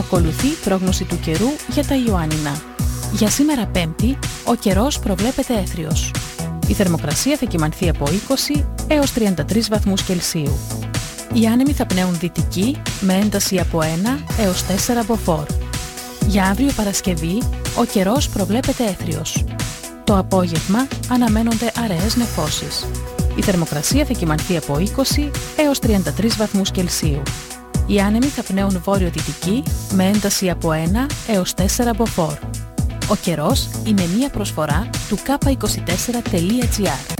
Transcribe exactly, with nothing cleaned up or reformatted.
Ακολουθεί πρόγνωση του καιρού για τα Ιωάννινα. Για σήμερα Πέμπτη, ο καιρός προβλέπεται έθριος. Η θερμοκρασία θα κυμανθεί από είκοσι έως τριάντα τρεις βαθμούς Κελσίου. Οι άνεμοι θα πνέουν δυτική με ένταση από ένα έως τέσσερα μποφόρ. Για αύριο Παρασκευή, ο καιρός προβλέπεται έθριος. Το απόγευμα αναμένονται αραιές νεφώσεις. Η θερμοκρασία θα κυμανθεί από είκοσι έως τριάντα τρεις βαθμούς Κελσίου. Οι άνεμοι θα πνέουν βόρειο-δυτική με ένταση από ένα έως τέσσερα μποφόρ. Ο καιρός είναι μία προσφορά του κάπα είκοσι τέσσερα τελεία τζι άρ.